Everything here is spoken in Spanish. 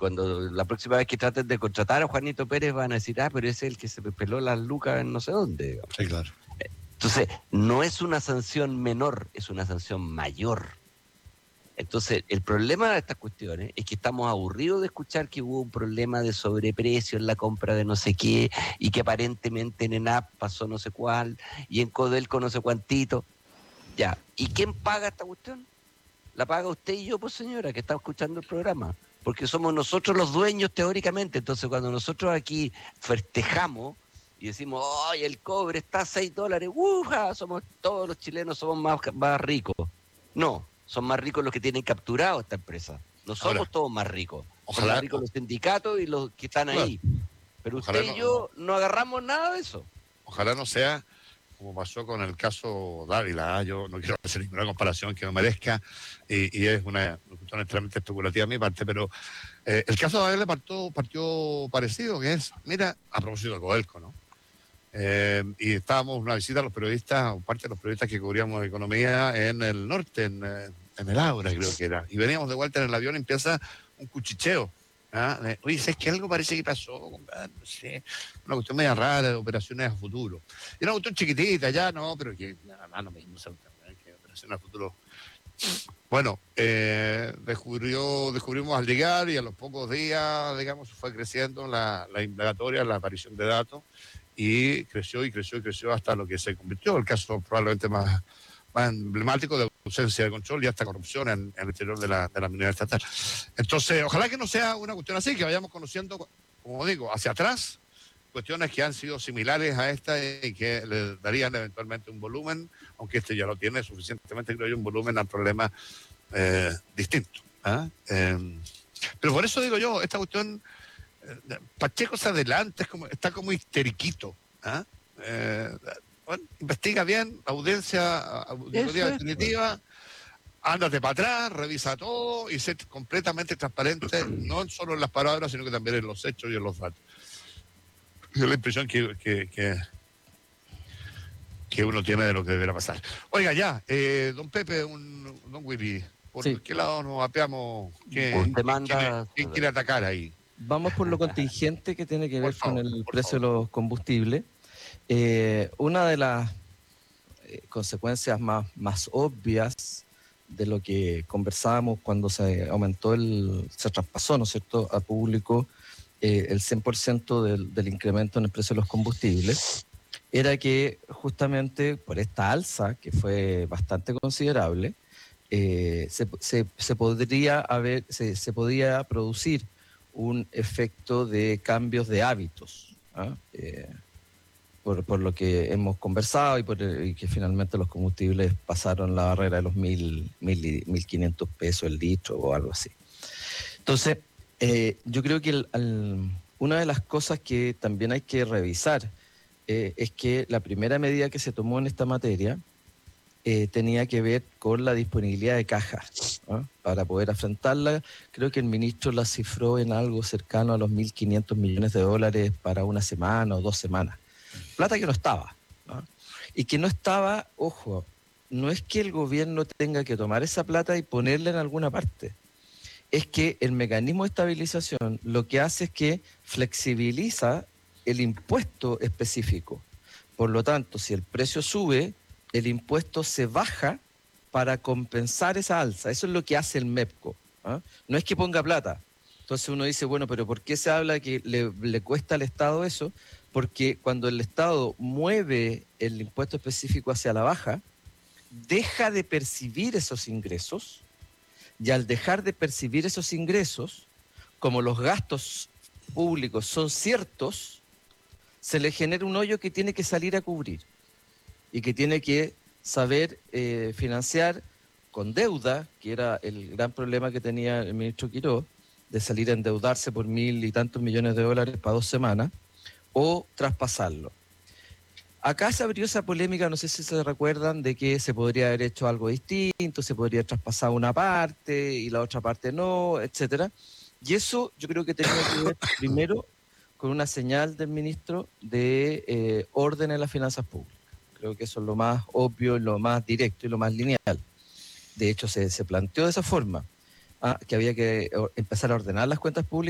cuando la próxima vez que traten de contratar a Juanito Pérez van a decir, pero ese es el que se peló las lucas en no sé dónde. Sí, claro. Entonces, no es una sanción menor, es una sanción mayor. Entonces, el problema de estas cuestiones es que estamos aburridos de escuchar que hubo un problema de sobreprecio en la compra de no sé qué, y que aparentemente en ENAP pasó no sé cuál, y en Codelco no sé cuántito. Ya, ¿y quién paga esta cuestión? La paga usted y yo, pues señora, que está escuchando el programa. Porque somos nosotros los dueños teóricamente. Entonces, cuando nosotros aquí festejamos y decimos, ¡ay, el cobre está a $6! ¡Uja! Somos todos los chilenos, somos más ricos. No, son más ricos los que tienen capturado esta empresa. No somos Ahora, todos más ricos. Son ojalá, más ricos los sindicatos y los que están claro, ahí. Pero ojalá usted y yo no agarramos nada de eso. ojalá no sea como pasó con el caso Dávila. Yo no quiero hacer ninguna comparación que no merezca, y es una cuestión extremadamente especulativa a mi parte, pero el caso de Dávila partió parecido, que es, mira, a propósito de Codelco, ¿no? Y estábamos una visita a los periodistas, o parte de los periodistas que cubríamos economía en el norte, en el Ágora, creo que era, y veníamos de vuelta en el avión y empieza un cuchicheo. Oye, ¿sabes que algo parece que pasó? No sé, una cuestión media rara de operaciones a futuro. Y una cuestión chiquitita, ya no, pero que nada más no mismo, que operaciones a futuro. Bueno, descubrimos al llegar, y a los pocos días, digamos, fue creciendo la indagatoria, la aparición de datos, y creció y creció y creció hasta lo que se convirtió el caso probablemente más emblemático de ausencia de control y hasta corrupción en el interior de la minería estatal. Entonces, ojalá que no sea una cuestión así, que vayamos conociendo, como digo, hacia atrás, cuestiones que han sido similares a esta y que le darían eventualmente un volumen, aunque este ya lo tiene suficientemente, creo yo, un volumen al problema distinto. Pero por eso digo yo, esta cuestión, Pacheco se adelanta, está como histeriquito. Bueno, investiga bien, auditoría definitiva, ándate para atrás, revisa todo y sé completamente transparente, no solo en las palabras, sino que también en los hechos y en los datos. Es la impresión que uno tiene de lo que deberá pasar. Oiga, ya, don Pepe, don Willy, ¿por qué lado nos apeamos? ¿Quién quiere atacar ahí? Vamos por lo contingente que tiene que ver con el precio de los combustibles. Una de las consecuencias más obvias de lo que conversábamos cuando se traspasó, ¿no es cierto?, a público el 100% del incremento en el precio de los combustibles, era que justamente por esta alza, que fue bastante considerable, se podía producir un efecto de cambios de hábitos, por lo que hemos conversado y que finalmente los combustibles pasaron la barrera de los 1.500 pesos el litro o algo así. Entonces, yo creo que una de las cosas que también hay que revisar es que la primera medida que se tomó en esta materia tenía que ver con la disponibilidad de cajas, ¿no?, para poder afrontarla. Creo que el ministro la cifró en algo cercano a los 1.500 millones de dólares para una semana o 2 semanas. Plata que no estaba, ¿no? Y que no estaba, ojo, no es que el gobierno tenga que tomar esa plata y ponerla en alguna parte. Es que el mecanismo de estabilización lo que hace es que flexibiliza el impuesto específico. Por lo tanto, si el precio sube, el impuesto se baja para compensar esa alza. Eso es lo que hace el MEPCO. No es que ponga plata. Entonces uno dice, bueno, pero ¿por qué se habla que le cuesta al Estado eso? Porque cuando el Estado mueve el impuesto específico hacia la baja, deja de percibir esos ingresos, y al dejar de percibir esos ingresos, como los gastos públicos son ciertos, se le genera un hoyo que tiene que salir a cubrir y que tiene que saber financiar con deuda, que era el gran problema que tenía el ministro Quirós, de salir a endeudarse por 1.000 y tantos millones de dólares para 2 semanas, o traspasarlo. Acá se abrió esa polémica, no sé si se recuerdan, de que se podría haber hecho algo distinto, se podría traspasar una parte y la otra parte no, etcétera. Y eso yo creo que tenía que ver primero con una señal del ministro de orden en las finanzas públicas. Creo que eso es lo más obvio, lo más directo y lo más lineal. De hecho, se planteó de esa forma, que había que empezar a ordenar las cuentas públicas